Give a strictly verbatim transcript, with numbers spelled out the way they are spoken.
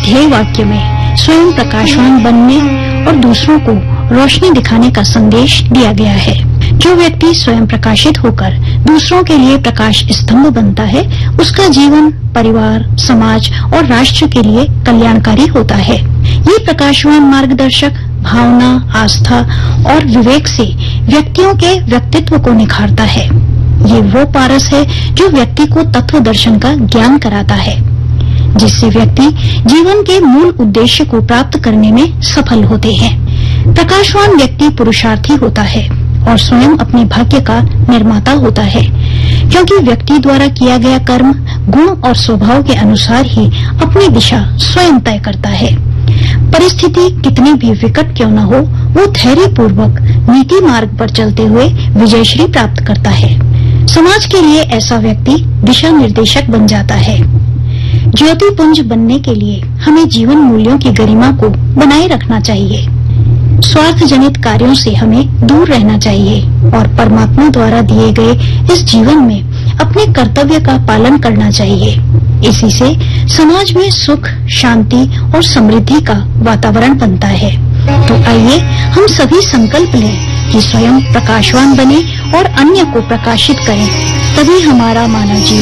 ध्येय वाक्य में स्वयं प्रकाशवान बनने और दूसरों को रोशनी दिखाने का संदेश दिया गया है। जो व्यक्ति स्वयं प्रकाशित होकर दूसरों के लिए प्रकाश स्तंभ बनता है, उसका जीवन परिवार, समाज और राष्ट्र के लिए कल्याणकारी होता है। ये प्रकाशवान मार्गदर्शक भावना, आस्था और विवेक से व्यक्तियों के व्यक्तित्व को निखारता है। ये वो पारस है जो व्यक्ति को तत्व दर्शन का ज्ञान कराता है, जिससे व्यक्ति जीवन के मूल उद्देश्य को प्राप्त करने में सफल होते हैं। प्रकाशवान व्यक्ति पुरुषार्थी होता है और स्वयं अपने भाग्य का निर्माता होता है, क्योंकि व्यक्ति द्वारा किया गया कर्म गुण और स्वभाव के अनुसार ही अपनी दिशा स्वयं तय करता है। परिस्थिति कितनी भी विकट क्यों न हो, वो धैर्य पूर्वक नीति मार्ग पर चलते हुए विजयश्री प्राप्त करता है। समाज के लिए ऐसा व्यक्ति दिशा निर्देशक बन जाता है। ज्योति पुंज बनने के लिए हमें जीवन मूल्यों की गरिमा को बनाए रखना चाहिए। स्वार्थ जनित कार्यों से हमें दूर रहना चाहिए और परमात्मा द्वारा दिए गए इस जीवन में अपने कर्तव्य का पालन करना चाहिए। इसी से समाज में सुख, शांति और समृद्धि का वातावरण बनता है। तो आइए हम सभी संकल्प लें कि स्वयं प्रकाशवान बने और अन्य को प्रकाशित करें, तभी हमारा मानव जीवन